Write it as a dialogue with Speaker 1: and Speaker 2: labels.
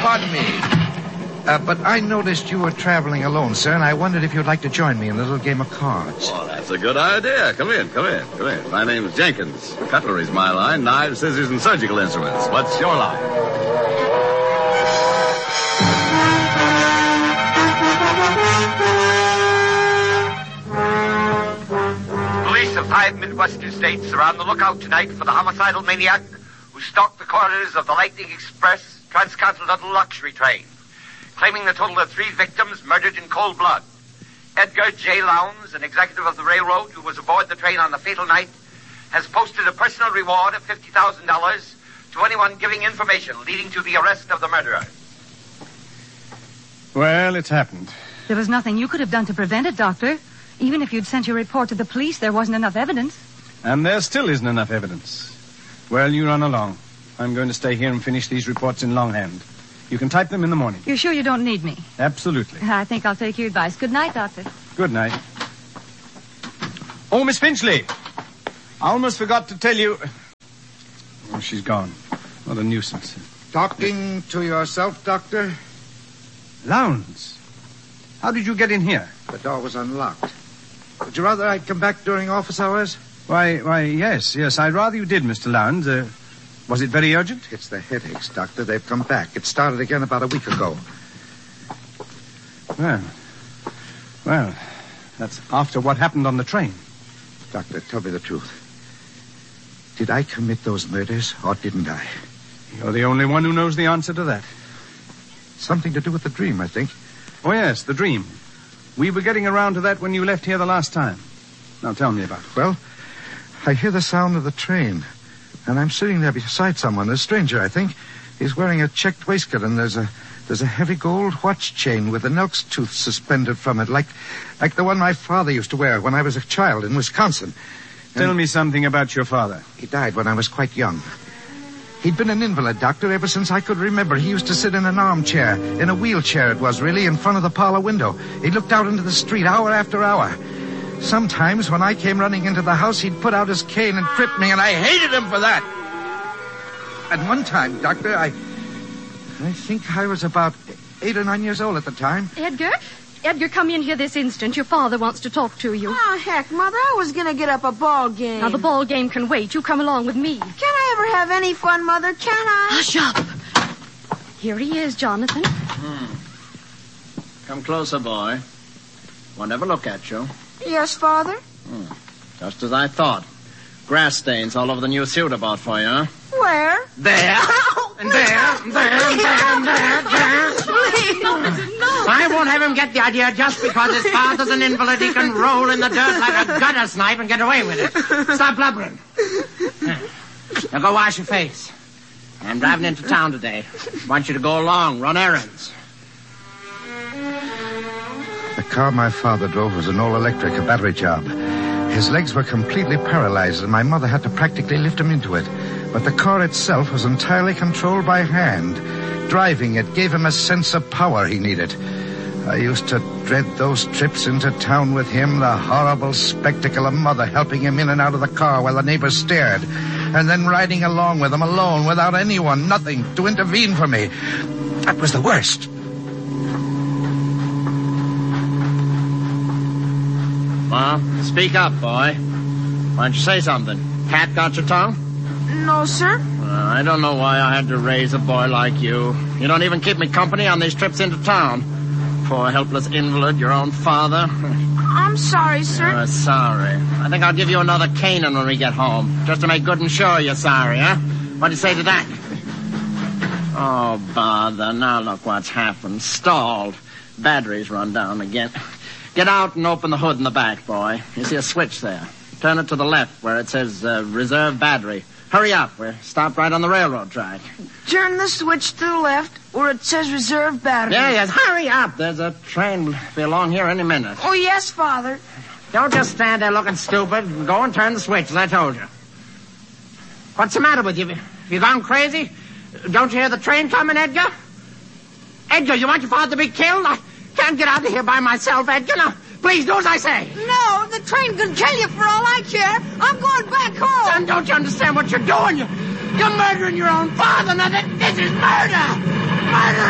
Speaker 1: pardon me. But I noticed you were traveling alone, sir, and I wondered if you'd like to join me in a little game of cards.
Speaker 2: Oh, that's a good idea. Come in. My name's Jenkins. Cutlery's my line. Knives, scissors, and surgical instruments. What's your line?
Speaker 3: Police of 5 Midwestern states are on the lookout tonight for the homicidal maniac who stalked the corridors of the Lightning Express transcontinental luxury train, claiming the total of 3 victims murdered in cold blood. Edgar J. Lowndes, an executive of the railroad who was aboard the train on the fatal night, has posted a personal reward of $50,000 to anyone giving information leading to the arrest of the murderer.
Speaker 4: Well, it's happened.
Speaker 5: There was nothing you could have done to prevent it, Doctor. Even if you'd sent your report to the police, there wasn't enough evidence.
Speaker 4: And there still isn't enough evidence. Well, you run along. I'm going to stay here and finish these reports in longhand. You can type them in the morning.
Speaker 5: You're sure you don't need me?
Speaker 4: Absolutely.
Speaker 5: I think I'll take your advice. Good night, Doctor.
Speaker 4: Good night. Oh, Miss Finchley. I almost forgot to tell you... Oh, she's gone. What a nuisance.
Speaker 1: Talking to yourself, Doctor?
Speaker 4: Lowndes. How did you get in here?
Speaker 1: The door was unlocked. Would you rather I'd come back during office hours?
Speaker 4: Why, yes. I'd rather you did, Mr. Lowndes. Was it very urgent?
Speaker 1: It's the headaches, Doctor. They've come back. It started again about a week ago.
Speaker 4: Well, that's after what happened on the train.
Speaker 1: Doctor, tell me the truth. Did I commit those murders, or didn't I?
Speaker 4: You're the only one who knows the answer to that.
Speaker 1: Something to do with the dream, I think.
Speaker 4: Oh, yes, the dream. We were getting around to that when you left here the last time. Now, tell me about it.
Speaker 1: Well, I hear the sound of the train, and I'm sitting there beside someone, a stranger, I think. He's wearing a checked waistcoat, and there's a heavy gold watch chain with an elk's tooth suspended from it, like the one my father used to wear when I was a child in Wisconsin.
Speaker 4: Tell me something about your father.
Speaker 1: He died when I was quite young. He'd been an invalid, Doctor, ever since I could remember. He used to sit in an armchair, in a wheelchair it was really, in front of the parlor window. He looked out into the street hour after hour. Sometimes when I came running into the house, he'd put out his cane and trip me, and I hated him for that. And one time, Doctor, I think I was about 8 or 9 years old at the time.
Speaker 6: Edgar, come in here this instant. Your father wants to talk to you.
Speaker 7: Oh, heck, Mother, I was going to get up a ball game.
Speaker 6: Now, the ball game can wait. You come along with me.
Speaker 7: Can I ever have any fun, Mother? Can I?
Speaker 6: Hush up. Here he is, Jonathan.
Speaker 8: Come closer, boy. Won't ever look at you.
Speaker 7: Yes, Father?
Speaker 8: Just as I thought. Grass stains all over the new suit I bought for you, huh?
Speaker 7: Where?
Speaker 8: There. And there. I won't have him get the idea just because his father's an invalid. He can roll in the dirt like a gutter snipe and get away with it. Stop blubbering. Now go wash your face. I'm driving into town today. Want you to go along, run errands.
Speaker 1: The car my father drove was an all-electric, a battery job. His legs were completely paralyzed, and my mother had to practically lift him into it. But the car itself was entirely controlled by hand. Driving it gave him a sense of power he needed. I used to dread those trips into town with him, the horrible spectacle of Mother helping him in and out of the car while the neighbors stared, and then riding along with him alone without anyone, nothing, to intervene for me. That was the worst.
Speaker 8: Well, speak up, boy. Why don't you say something? Cat got your tongue?
Speaker 7: No, sir.
Speaker 8: I don't know why I had to raise a boy like you. You don't even keep me company on these trips into town. Poor helpless invalid, your own father.
Speaker 7: I'm sorry, sir.
Speaker 8: Sorry. I think I'll give you another caning when we get home, just to make good and sure you're sorry, huh? What do you say to that? Oh, bother. Now look what's happened. Stalled. Battery's run down again. Get out and open the hood in the back, boy. You see a switch there. Turn it to the left where it says reserve battery. Hurry up. We're stopped right on the railroad track.
Speaker 7: Turn the switch to the left where it says reserve battery.
Speaker 8: Yes. Hurry up. There's a train will be along here any minute.
Speaker 7: Oh, yes, Father.
Speaker 8: Don't just stand there looking stupid. Go and turn the switch, as I told you. What's the matter with you? Have you gone crazy? Don't you hear the train coming, Edgar? Edgar, you want your father to be killed? I can't get out of here by myself, Edgar. Now, please do as I say.
Speaker 7: No, the train could kill you for all I care. I'm going back home.
Speaker 8: Son, don't you understand what you're doing? You're murdering your own father. Now, this is murder. Murder!